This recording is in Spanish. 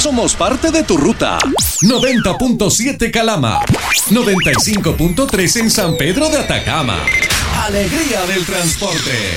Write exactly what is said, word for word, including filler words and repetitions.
Somos parte de tu ruta. noventa punto siete Calama. noventa y cinco punto tres en San Pedro de Atacama. Alegría del transporte.